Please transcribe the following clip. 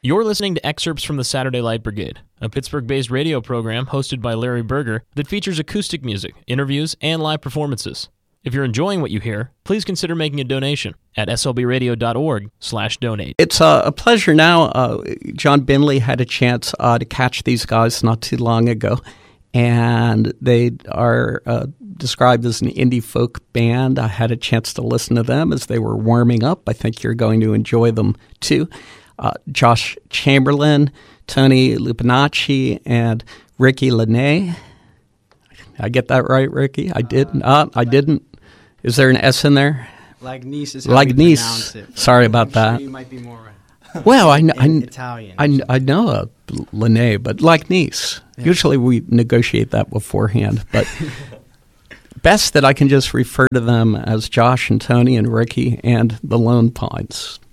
You're listening to excerpts from the Saturday Light Brigade, a Pittsburgh-based radio program hosted by Larry Berger that features acoustic music, interviews, and live performances. If you're enjoying what you hear, please consider making a donation at slbradio.org/donate. It's a pleasure now. John Binley had a chance to catch these guys not too long ago, and they are described as an indie folk band. I had a chance to listen to them as they were warming up. I think you're going to enjoy them too. Josh Chamberlain, Tony Lupinacci, and Ricky Lene. I get that right, Ricky? I didn't. I didn't. Is there an S in there? Lagnice is how we pronounce it. Sorry about that. Sure you might be more well, Italian. I know a Lene, but Lagnice. Yeah. Usually we negotiate that beforehand, but best that I can just refer to them as Josh and Tony and Ricky and the Lone Pines.